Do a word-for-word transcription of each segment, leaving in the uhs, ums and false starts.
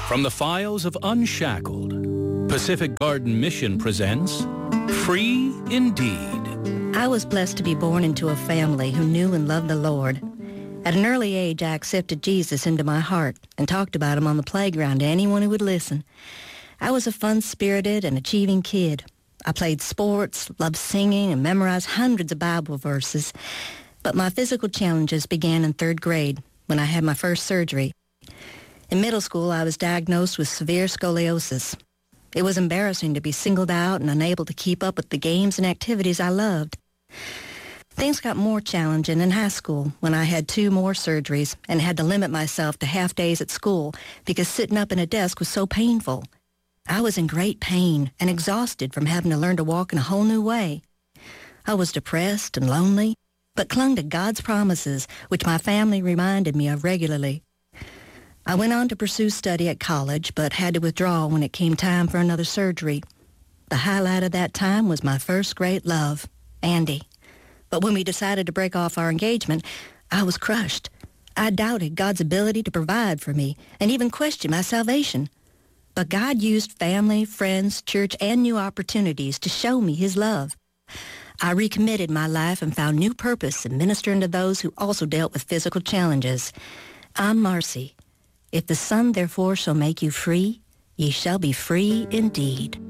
From the files of Unshackled, Pacific Garden Mission presents Free Indeed. I was blessed to be born into a family who knew and loved the Lord. At an early age, I accepted Jesus into my heart and talked about him on the playground to anyone who would listen. I was a fun-spirited and achieving kid. I played sports, loved singing, and memorized hundreds of Bible verses. But my physical challenges began in third grade when I had my first surgery. In middle school, I was diagnosed with severe scoliosis. It was embarrassing to be singled out and unable to keep up with the games and activities I loved. Things got more challenging in high school when I had two more surgeries and had to limit myself to half days at school because sitting up in a desk was so painful. I was in great pain and exhausted from having to learn to walk in a whole new way. I was depressed and lonely, but clung to God's promises, which my family reminded me of regularly. I went on to pursue study at college, but had to withdraw when it came time for another surgery. The highlight of that time was my first great love, Andy. But when we decided to break off our engagement, I was crushed. I doubted God's ability to provide for me and even questioned my salvation. But God used family, friends, church, and new opportunities to show me his love. I recommitted my life and found new purpose in ministering to those who also dealt with physical challenges. I'm Marcy. If the Son therefore shall make you free, ye shall be free indeed.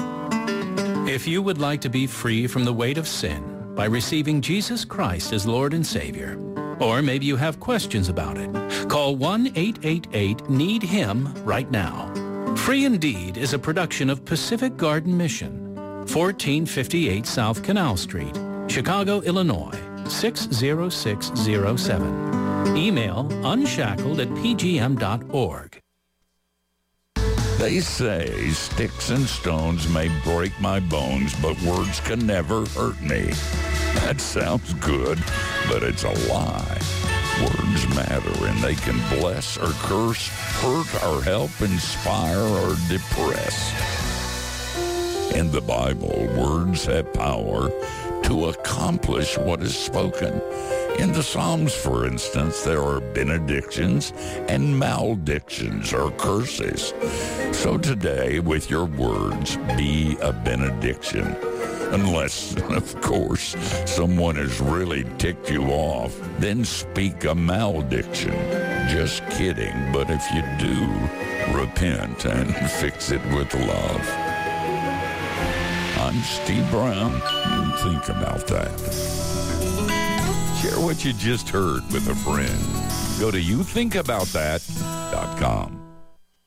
If you would like to be free from the weight of sin by receiving Jesus Christ as Lord and Savior, or maybe you have questions about it, call one eight eight eight need him right now. Free Indeed is a production of Pacific Garden Mission, fourteen fifty-eight South Canal Street, Chicago, Illinois, six zero six zero seven. Email unshackled at p g m dot org. They say sticks and stones may break my bones, but words can never hurt me. That sounds good, but it's a lie. Words matter, and they can bless or curse, hurt or help, inspire or depress. In the Bible, words have power to accomplish what is spoken. In the Psalms, for instance, there are benedictions and maledictions or curses. So today, with your words, be a benediction. Unless, of course, someone has really ticked you off, then speak a malediction. Just kidding, but if you do, repent and fix it with love. I'm Steve Brown. Think about that. Share what you just heard with a friend. Go to you think about that dot com.